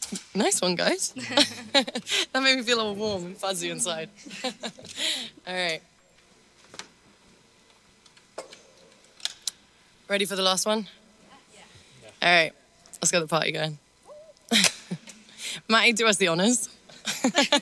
Nice one, guys. That made me feel all warm and fuzzy inside. All right. Ready for the last one? Yeah. All right. Let's get the party going. Matty, do us the honours.